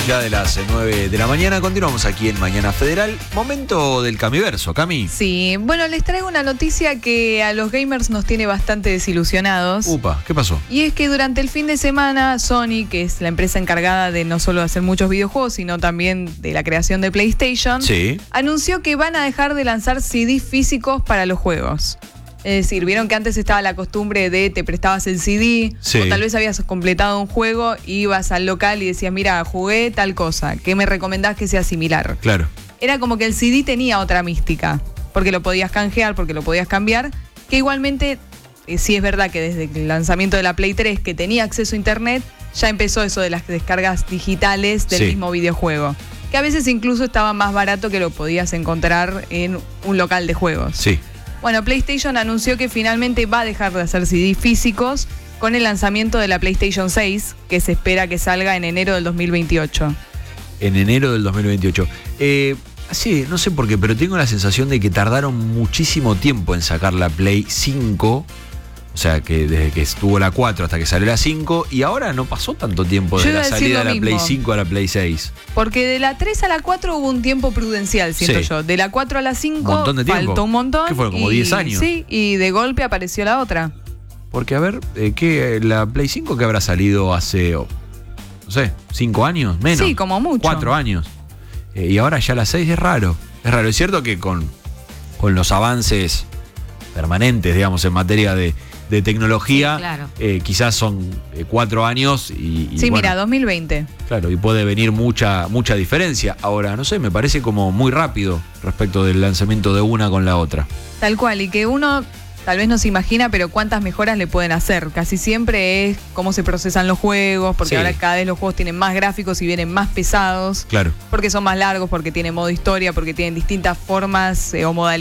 ya de las 9 de la mañana. Continuamos aquí en Mañana Federal. Momento del Camiverso, Cami. Sí, bueno, les traigo una noticia que a los gamers nos tiene bastante desilusionados. Upa, ¿qué pasó? Y es que durante el fin de semana, Sony, que es la empresa encargada de no solo hacer muchos videojuegos, sino también de la creación de PlayStation, Sí. anunció que van a dejar de lanzar CDs físicos para los juegos. Es decir, vieron que antes estaba la costumbre de te prestabas el CD, Sí. o tal vez habías completado un juego, ibas al local y decías, mira, jugué tal cosa, ¿qué me recomendás que sea similar? Claro. Era como que el CD tenía otra mística, porque lo podías canjear, porque lo podías cambiar, que igualmente, sí es verdad que desde el lanzamiento de la Play 3, que tenía acceso a internet, ya empezó eso de las descargas digitales del Sí. mismo videojuego, que a veces incluso estaba más barato que lo podías encontrar en un local de juegos. Sí. Bueno, PlayStation anunció que finalmente va a dejar de hacer CD físicos con el lanzamiento de la PlayStation 6, que se espera que salga en enero del 2028. En enero del 2028. Sí, no sé por qué, pero tengo la sensación de que tardaron muchísimo tiempo en sacar la Play 5. O sea, que desde que estuvo la 4 hasta que salió la 5, y ahora no pasó tanto tiempo Yo desde iba la a decir salida de lo la Play mismo. 5 a la Play 6. Porque de la 3 a la 4 hubo un tiempo prudencial, siento Sí. yo. De la 4 a la 5 Montón de tiempo. faltó un montón. ¿Qué fueron, como y- 10 años? Sí, y de golpe apareció la otra. Porque, a ver, ¿qué, la Play 5 que habrá salido hace, no sé, 5 años? Menos. Sí, como mucho. 4 años. Y ahora ya la 6 es raro. Es raro. Es cierto que con los avances permanentes, digamos, en materia de tecnología, Sí, claro. quizás son 4 años y Sí, bueno, mira, 2020. claro, y puede venir mucha diferencia. Ahora, no sé, me parece como muy rápido respecto del lanzamiento de una con la otra. Tal cual, y que uno tal vez no se imagina, pero cuántas mejoras le pueden hacer. Casi siempre es cómo se procesan los juegos, porque Sí. ahora cada vez los juegos tienen más gráficos y vienen más pesados, Claro. porque son más largos, porque tienen modo historia, porque tienen distintas formas o modalidades